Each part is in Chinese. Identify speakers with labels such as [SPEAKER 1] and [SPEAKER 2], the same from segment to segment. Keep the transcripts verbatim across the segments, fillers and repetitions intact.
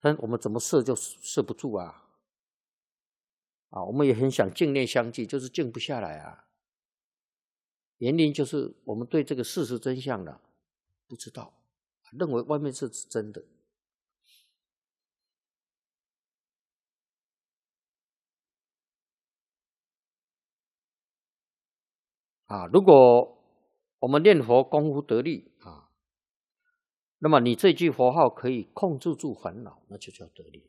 [SPEAKER 1] 但我们怎么摄就摄不住啊！啊，我们也很想净念相继，就是静不下来啊。原因就是我们对这个事实真相的不知道，认为外面是真的。啊，如果我们念佛功夫得力啊，那么你这句佛号可以控制住烦恼，那就叫得力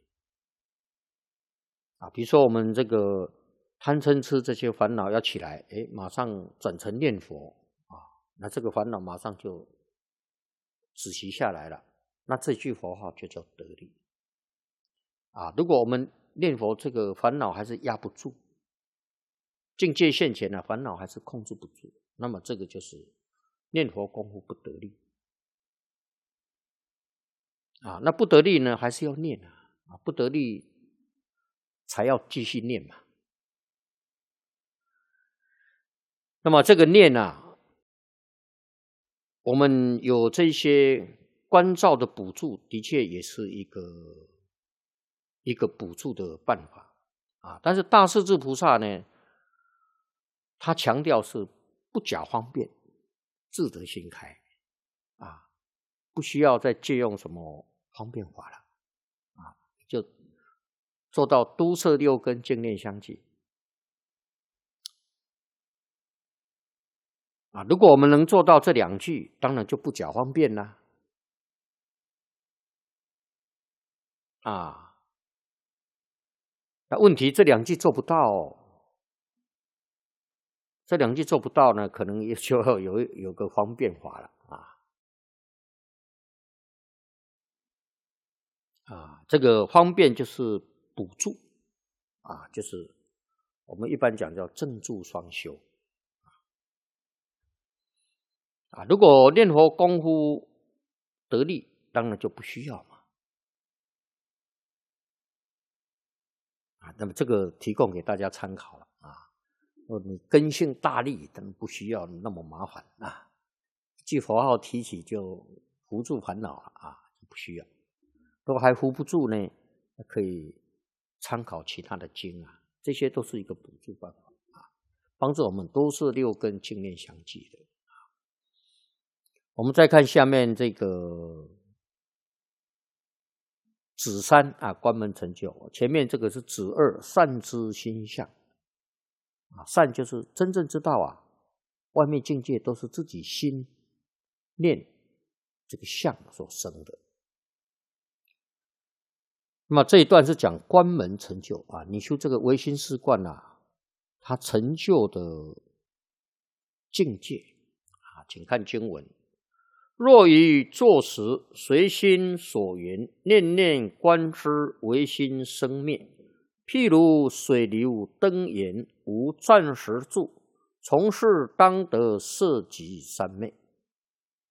[SPEAKER 1] 啊。比如说我们这个贪嗔痴这些烦恼要起来，哎，马上转成念佛啊，那这个烦恼马上就止息下来了，那这句佛号就叫得力啊。如果我们念佛这个烦恼还是压不住，境界现前了，烦恼还是控制不住，那么这个就是念佛功夫不得力啊。那不得力呢，还是要念啊，啊不得力才要继续念嘛。那么这个念啊，我们有这些观照的补助，的确也是一个一个补助的办法啊。但是大势至菩萨呢，他强调是不假方便，自得心开啊，不需要再借用什么方便法了啊，就做到都摄六根，净念相继啊。如果我们能做到这两句，当然就不假方便啦啊。那问题这两句做不到，这两句做不到呢，可能也就要有有个方便法了啊。啊，这个方便就是补助啊，就是我们一般讲叫正助双修啊。如果念佛功夫得力，当然就不需要嘛啊。那么这个提供给大家参考了啊。若你根性大力，当然不需要那么麻烦啊。一句佛号提起就扶住烦恼了啊，就不需要。如果还扶不住呢，可以参考其他的经啊，这些都是一个补助办法啊，帮助我们都是六根净念相继的。我们再看下面这个子三啊，关门成就。前面这个是子二，善知心相啊，善就是真正知道啊，外面境界都是自己心念这个相所生的。那么这一段是讲关门成就啊，你修这个唯心四观啊，它成就的境界啊，请看经文。若于作时，随心所缘，念念观之，唯心生灭。譬如水流灯炎，无暂时住，从事当得色即三昧。